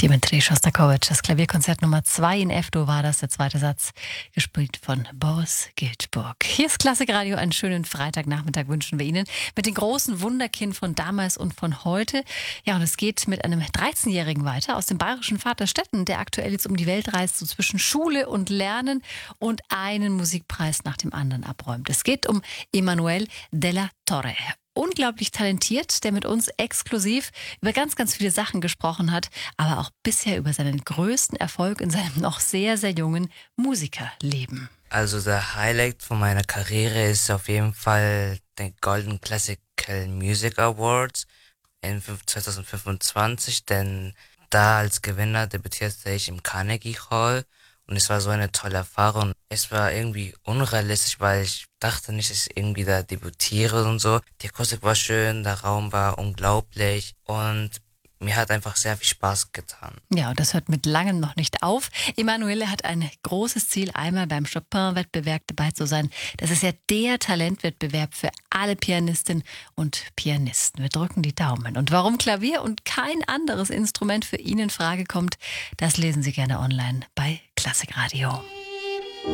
Dmitri Schostakowitsch, das Klavierkonzert Nummer 2 in F-Dur war das, der zweite Satz, gespielt von Boris Giltburg. Hier ist Klassikradio, einen schönen Freitagnachmittag wünschen wir Ihnen mit den großen Wunderkind von damals und von heute. Ja, und es geht mit einem 13-Jährigen weiter aus dem bayerischen Vaterstetten, der aktuell jetzt um die Welt reist, so zwischen Schule und Lernen und einen Musikpreis nach dem anderen abräumt. Es geht um Emanuel della Torre. Unglaublich talentiert, der mit uns exklusiv über ganz, ganz viele Sachen gesprochen hat, aber auch bisher über seinen größten Erfolg in seinem noch sehr, sehr jungen Musikerleben. Also der Highlight von meiner Karriere ist auf jeden Fall der Golden Classical Music Awards in 2025, denn da als Gewinner debütierte ich im Carnegie Hall. Und es war so eine tolle Erfahrung. Es war irgendwie unrealistisch, weil ich dachte nicht, dass ich irgendwie da debütiere und so. Die Akustik war schön, der Raum war unglaublich und mir hat einfach sehr viel Spaß getan. Ja, und das hört mit langem noch nicht auf. Emanuele hat ein großes Ziel, einmal beim Chopin-Wettbewerb dabei zu sein. Das ist ja der Talentwettbewerb für alle Pianistinnen und Pianisten. Wir drücken die Daumen. Und warum Klavier und kein anderes Instrument für ihn in Frage kommt, das lesen Sie gerne online bei Klassikradio.